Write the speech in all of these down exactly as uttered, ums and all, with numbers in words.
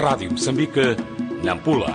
Rádio Moçambique, Nampula.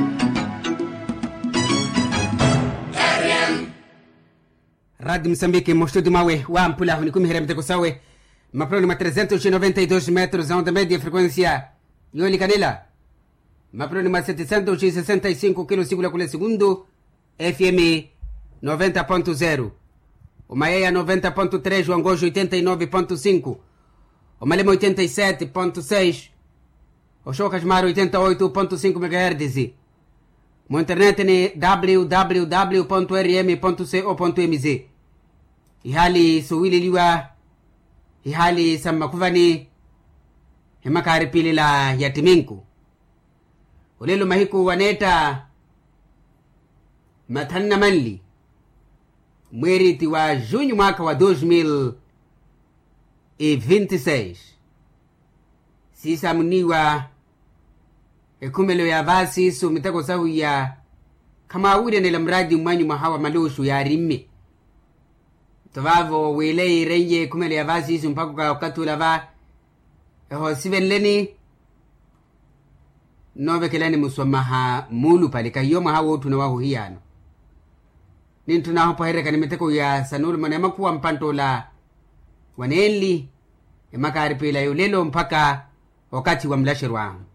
Rádio Moçambique, Mostudo Mawe, Wampula, Unikumihiremte Kusawe, Maprônima trezentos e noventa e dois metros, onda média frequência, Yoli Canela, Maprônima setecentos e sessenta e cinco quilos por segundo, F M noventa ponto zero, o Maia noventa ponto três, o Angojo oitenta e nove ponto cinco, o Malema oitenta e sete ponto seis, o Chocasmar oitenta e oito ponto cinco megahertz, o internet ni w w w ponto r m ponto co ponto m z. Ihali suwili liwa, ihali samakuvani, himakari pili la yatiminku. Ulelo mahiku waneta matanna manli, mweri tiwa junho mwaka wa dois mil e vinte e seis. Sisa muniwa ekumelo ya vasi su mitako sahu ya kama ude nila mradi mwanyu mahawa malushu ya rime. Tovavo wile renye kumelo ya vasi su mpako ka wakatu lava eho siven leni nove kelani muswamaha mulu palika hiyo mahawa utu na wahu hiyano. Nintu na hopo hereka ni mitako ya sanulu manema kuwa mpantola waneli emakari pila yulelo mpaka wakati wa mlashirwangu.